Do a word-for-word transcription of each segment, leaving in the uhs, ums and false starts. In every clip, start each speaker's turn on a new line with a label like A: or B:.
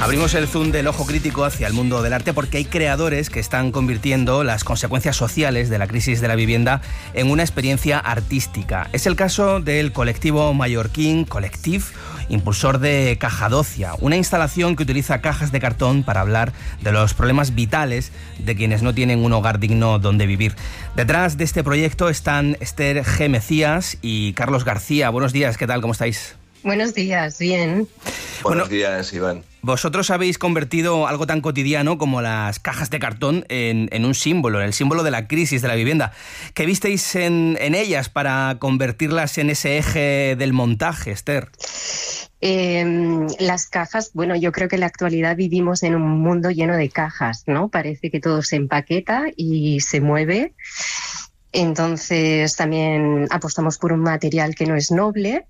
A: Abrimos el zoom del ojo crítico hacia el mundo del arte porque hay creadores que están convirtiendo las consecuencias sociales de la crisis de la vivienda en una experiencia artística. Es el caso del colectivo mallorquín Col·lectiv, impulsor de Cajadocia, una instalación que utiliza cajas de cartón para hablar de los problemas vitales de quienes no tienen un hogar digno donde vivir. Detrás de este proyecto están Esther G. Mecías y Carlos García. Buenos días, ¿qué tal? ¿Cómo estáis?
B: Buenos días, bien.
C: Buenos
A: bueno,
C: días, Iván.
A: Vosotros habéis convertido algo tan cotidiano como las cajas de cartón en, en un símbolo, en el símbolo de la crisis de la vivienda. ¿Qué visteis en, en ellas para convertirlas en ese eje del montaje, Esther?
B: Eh, las cajas, bueno, yo creo que en la actualidad vivimos en un mundo lleno de cajas, ¿no? Parece que todo se empaqueta y se mueve. Entonces también apostamos por un material que no es noble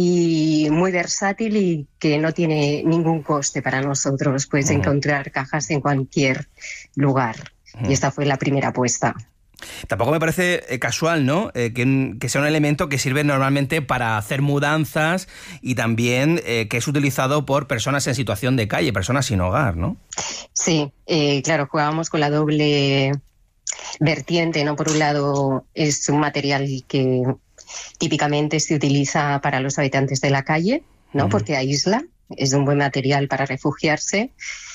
B: y muy versátil y que no tiene ningún coste para nosotros. Puedes uh-huh. encontrar cajas en cualquier lugar. Uh-huh. Y esta fue la primera apuesta.
A: Tampoco me parece eh, casual, ¿no? Eh, que, que sea un elemento que sirve normalmente para hacer mudanzas y también eh, que es utilizado por personas en situación de calle, personas sin hogar, ¿no?
B: Sí, eh, claro, jugábamos con la doble vertiente, ¿no? Por un lado es un material que típicamente se utiliza para los habitantes de la calle, ¿no? Uh-huh. Porque aísla, es un buen material para refugiarse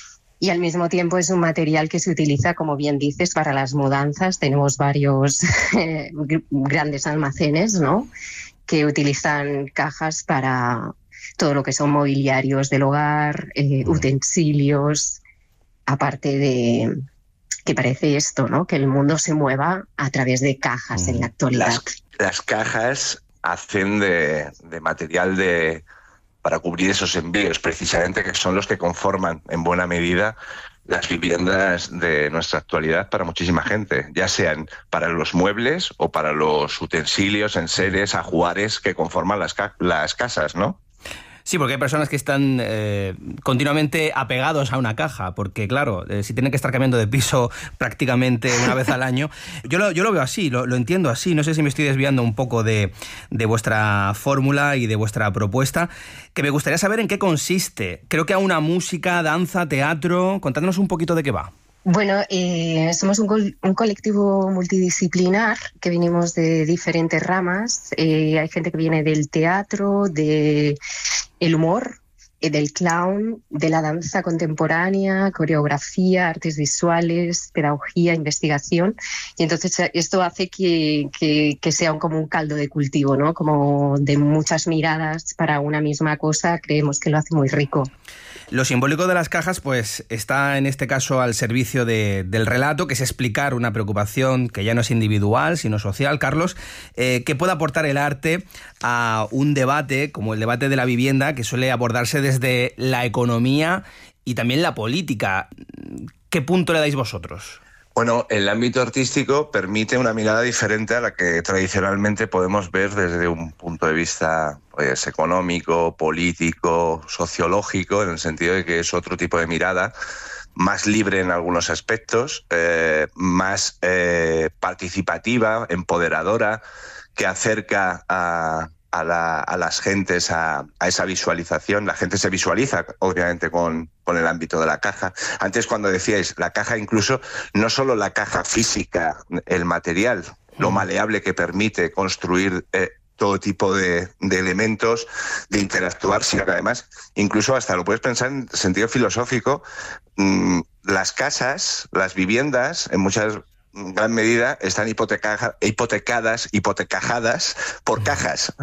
B: y al mismo tiempo es un material que se utiliza, como bien dices, para las mudanzas. Tenemos varios eh, grandes almacenes, ¿no? Que utilizan cajas para todo lo que son mobiliarios del hogar, eh, uh-huh. utensilios, aparte de que parece esto, ¿no? Que el mundo se mueva a través de cajas uh-huh. en la actualidad.
C: Las... Las cajas hacen de, de material de, para cubrir esos envíos, precisamente, que son los que conforman en buena medida las viviendas de nuestra actualidad para muchísima gente, ya sean para los muebles o para los utensilios, enseres, ajuares que conforman las, ca- las casas, ¿no?
A: Sí, porque hay personas que están eh, continuamente apegados a una caja, porque claro, eh, si tienen que estar cambiando de piso prácticamente una vez al año, yo lo, yo lo veo así, lo, lo entiendo así, no sé si me estoy desviando un poco de, de vuestra fórmula y de vuestra propuesta, que me gustaría saber en qué consiste. Creo que a una música, danza, teatro, contádnos un poquito de qué va.
B: Bueno, eh, somos un, col- un colectivo multidisciplinar que venimos de diferentes ramas. Eh, hay gente que viene del teatro, de el humor, eh, del clown, de la danza contemporánea, coreografía, artes visuales, pedagogía, investigación. Y entonces esto hace que, que, que sea un, como un caldo de cultivo, ¿no? Como de muchas miradas para una misma cosa. Creemos que lo hace muy rico.
A: Lo simbólico de las cajas, pues, está en este caso al servicio de, del relato, que es explicar una preocupación que ya no es individual, sino social. Carlos, eh, ¿qué puede aportar el arte a un debate como el debate de la vivienda, que suele abordarse desde la economía y también la política? ¿Qué punto le dais vosotros?
C: Bueno, el ámbito artístico permite una mirada diferente a la que tradicionalmente podemos ver desde un punto de vista pues, económico, político, sociológico, en el sentido de que es otro tipo de mirada, más libre en algunos aspectos, eh, más eh, participativa, empoderadora, que acerca a... A, la, a las gentes a, a esa visualización. La gente se visualiza, obviamente, con, con el ámbito de la caja. Antes, cuando decíais la caja, incluso no solo la caja física, el material, lo maleable que permite construir eh, todo tipo de, de elementos, de interactuar, sino que además, incluso hasta lo puedes pensar en sentido filosófico, mmm, las casas, las viviendas, en muchas en gran medida están hipoteca- hipotecadas, hipotecajadas por cajas.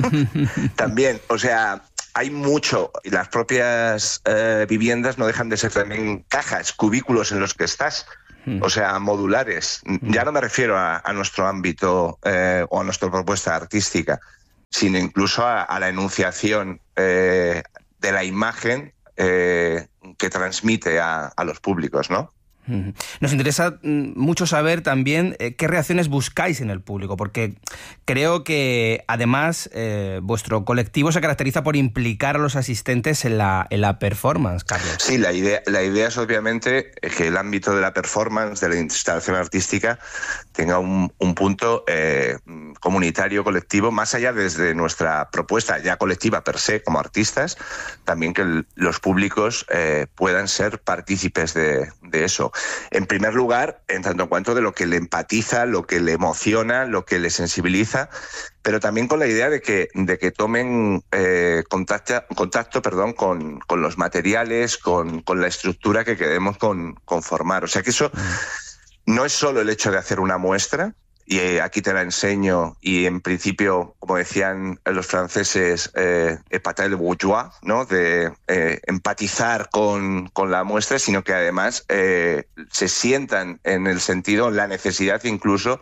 C: También, o sea, hay mucho, y las propias eh, viviendas no dejan de ser también cajas, cubículos en los que estás, o sea, modulares. Ya no me refiero a, a nuestro ámbito eh, o a nuestra propuesta artística, sino incluso a, a la enunciación eh, de la imagen eh, que transmite a, a los públicos, ¿no?
A: Nos interesa mucho saber también eh, qué reacciones buscáis en el público, porque creo que además eh, vuestro colectivo se caracteriza por implicar a los asistentes en la, en la performance, Carlos.
C: Sí, la idea, la idea es obviamente que el ámbito de la performance, de la instalación artística, tenga un, un punto eh, comunitario, colectivo, más allá desde nuestra propuesta ya colectiva per se, como artistas, también que el, los públicos eh, puedan ser partícipes de, de eso. En primer lugar, en tanto en cuanto de lo que le empatiza, lo que le emociona, lo que le sensibiliza, pero también con la idea de que, de que tomen eh, contacto, contacto perdón, con, con los materiales, con, con la estructura que queremos con, conformar. O sea que eso no es solo el hecho de hacer una muestra, y eh, aquí te la enseño, y en principio, como decían los franceses, eh, épater le bourgeois, ¿no? De eh, empatizar con, con la muestra, sino que además eh, se sientan en el sentido, la necesidad incluso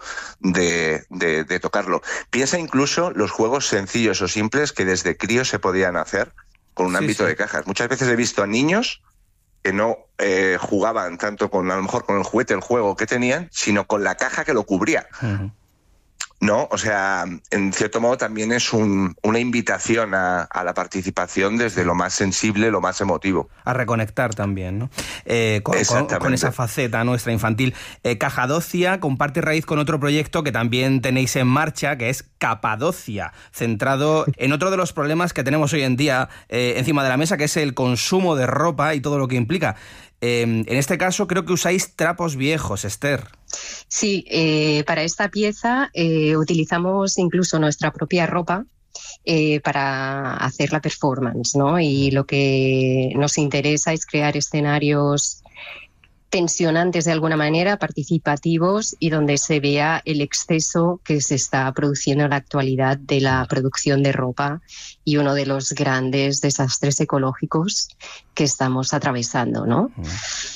C: de, de, de tocarlo. Piensa incluso los juegos sencillos o simples que desde críos se podían hacer con un sí, ámbito sí. de cajas. Muchas veces he visto a niños que no eh, jugaban tanto con, a lo mejor, con el juguete, el juego que tenían, sino con la caja que lo cubría. Uh-huh. ¿No? O sea, en cierto modo también es un, una invitación a, a la participación desde lo más sensible, lo más emotivo.
A: A reconectar también, ¿no? Eh, con, con, con esa faceta nuestra infantil. Eh, Cajadocia comparte raíz con otro proyecto que también tenéis en marcha, que es Capadocia, centrado en otro de los problemas que tenemos hoy en día eh, encima de la mesa, que es el consumo de ropa y todo lo que implica. Eh, en este caso creo que usáis trapos viejos, Esther.
B: Sí, eh, para esta pieza eh, utilizamos incluso nuestra propia ropa eh, para hacer la performance, ¿no? Y lo que nos interesa es crear escenarios tensionantes de alguna manera, participativos, y donde se vea el exceso que se está produciendo en la actualidad de la producción de ropa y uno de los grandes desastres ecológicos que estamos atravesando, ¿no? Mm.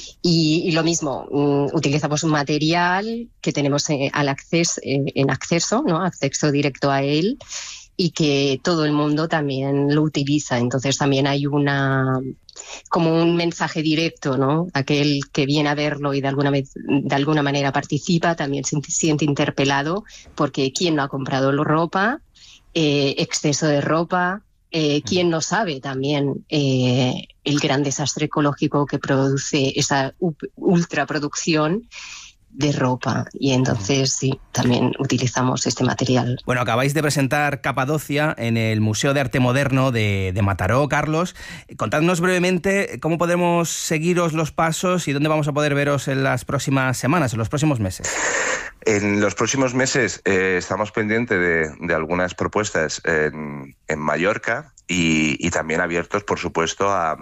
B: Y, y lo mismo, um, utilizamos un material que tenemos eh, al acceso, eh, en acceso, ¿no? Acceso directo a él, y que todo el mundo también lo utiliza. Entonces también hay una como un mensaje directo, ¿no? Aquel que viene a verlo y de alguna vez, de alguna manera participa, también se siente interpelado, porque ¿quién no ha comprado la ropa? Eh, exceso de ropa. Eh, ¿Quién no sabe también eh, el gran desastre ecológico que produce esa ultraproducción de ropa? Y entonces sí, también utilizamos este material.
A: Bueno, acabáis de presentar Capadocia en el Museo de Arte Moderno de, de Mataró, Carlos. Contadnos brevemente cómo podemos seguiros los pasos y dónde vamos a poder veros en las próximas semanas, en los próximos meses.
C: En los próximos meses eh, estamos pendientes de, de algunas propuestas en, en Mallorca y, y también abiertos, por supuesto, a,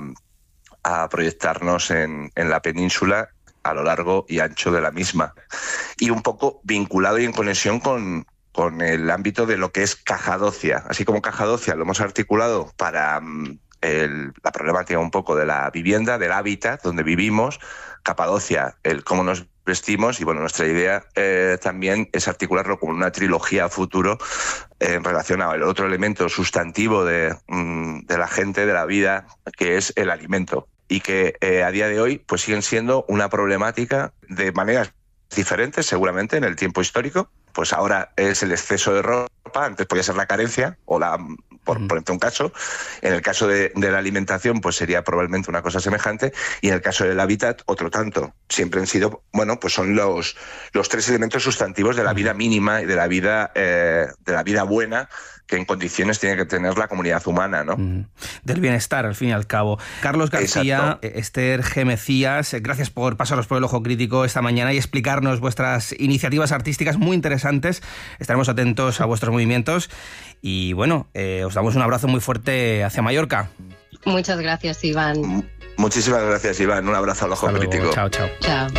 C: a proyectarnos en, en la península a lo largo y ancho de la misma. Y un poco vinculado y en conexión con, con el ámbito de lo que es Cajadocia. Así como Cajadocia lo hemos articulado para el, la problemática un poco de la vivienda, del hábitat donde vivimos, Capadocia, el cómo nos vestimos, y bueno, nuestra idea eh, también es articularlo como una trilogía a futuro eh, en relación al otro elemento sustantivo de, de la gente, de la vida, que es el alimento. Y que eh, a día de hoy pues siguen siendo una problemática de maneras diferentes, seguramente, en el tiempo histórico. Pues ahora es el exceso de ropa, antes podía ser la carencia, o la, por mm. ponerte un caso. En el caso de, de la alimentación, pues sería probablemente una cosa semejante, y en el caso del hábitat, otro tanto. Siempre han sido, bueno, pues son los, los tres elementos sustantivos de la vida mínima y de la vida, eh, de la vida buena, que en condiciones tiene que tener la comunidad humana, ¿no? Mm,
A: del bienestar, al fin y al cabo. Carlos García, Exacto. Esther G. Mecías, gracias por pasaros por el ojo crítico esta mañana y explicarnos vuestras iniciativas artísticas muy interesantes. Estaremos atentos a vuestros movimientos y, bueno, eh, os damos un abrazo muy fuerte hacia Mallorca.
B: Muchas gracias, Iván.
C: Muchísimas gracias, Iván. Un abrazo al ojo
A: Hasta
C: crítico.
A: Luego. Chao, chao.
B: Chao.